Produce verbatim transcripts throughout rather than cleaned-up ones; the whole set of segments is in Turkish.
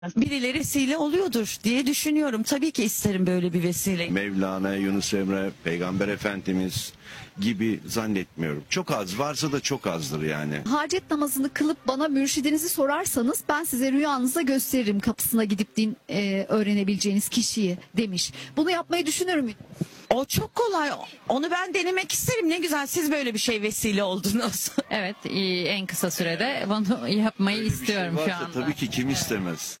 Birileri vesile oluyordur diye düşünüyorum. Tabii ki isterim böyle bir vesile. Mevlana, Yunus Emre, Peygamber Efendimiz gibi zannetmiyorum. Çok az, varsa da çok azdır yani. Hacet namazını kılıp bana mürşidinizi sorarsanız ben size rüyanızda gösteririm kapısına gidip din e, öğrenebileceğiniz kişiyi demiş. Bunu yapmayı düşünür müyüm? O çok kolay. Onu ben denemek isterim. Ne güzel siz böyle bir şey vesile oldunuz. Evet, iyi, en kısa sürede bunu yapmayı Öyle bir şey istiyorum şu varsa anda. tabii ki kim istemez.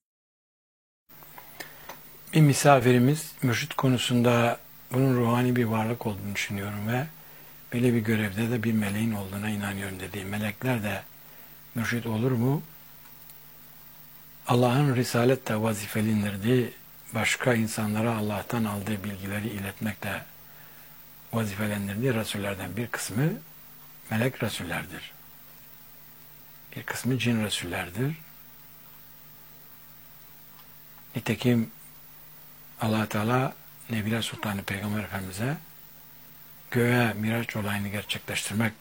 Bir misafirimiz mürşit konusunda bunun ruhani bir varlık olduğunu düşünüyorum ve böyle bir görevde de bir meleğin olduğuna inanıyorum dediği. Melekler de mürşit olur mu? Allah'ın risaletle vazifelindirdiği, başka insanlara Allah'tan aldığı bilgileri iletmekle vazifelendirdiği Resullerden bir kısmı melek Resullerdir. Bir kısmı cin Resullerdir. Nitekim Allah Teala Nebiler Sultanı Peygamber Efendimiz'e göğe Miraç olayını gerçekleştirmek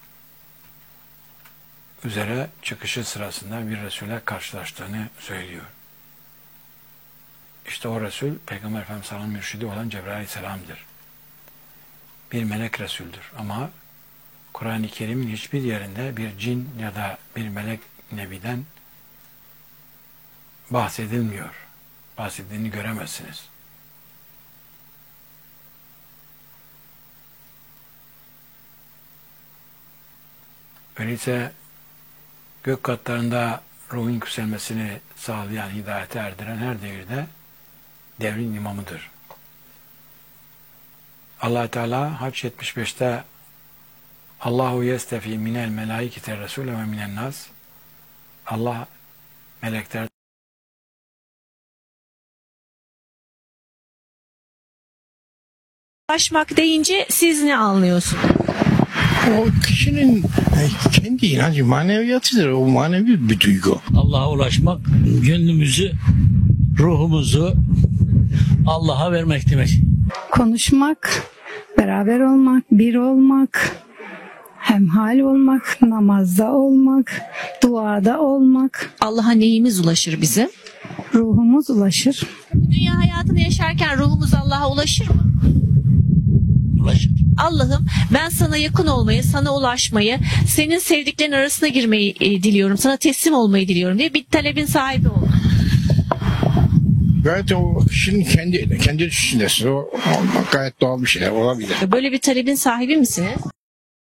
üzere çıkışı sırasında bir Resul'e karşılaştığını söylüyor. İşte o Resul Peygamber Efendimiz Sallallahu mürşidi olan Cebrail Aleyhisselam'dır. Bir melek Resul'dür ama Kur'an-ı Kerim'in hiçbir yerinde bir cin ya da bir melek nebiden bahsedilmiyor. Bahsedildiğini göremezsiniz. Öyleyse gök katlarında ruhun yükselmesini sağlayan, hidayete erdiren her devirde devrin imamıdır. Allah Teala Hac yetmiş beşte Allahu yestefi minel melaikete resule ve minen nas. Allah melekler Ulaşmak deyince siz ne anlıyorsunuz? O kişinin kendi inancı, maneviyatıdır. O manevi bir duygu. Allah'a ulaşmak, gönlümüzü, ruhumuzu Allah'a vermek demek. Konuşmak, beraber olmak, bir olmak, hemhal olmak, namazda olmak, duada olmak. Allah'a neyimiz ulaşır bize? Ruhumuz ulaşır. Dünya hayatını yaşarken ruhumuz Allah'a ulaşır mı? Ulaşır. Allah'ım ben sana yakın olmayı, sana ulaşmayı, senin sevdiklerin arasına girmeyi e, diliyorum. Sana teslim olmayı diliyorum diye bir talebin sahibi oldu. Gayet o kişinin kendi kendi düşüncesi. O, o gayet doğal bir şey olabilir. Böyle bir talebin sahibi misiniz?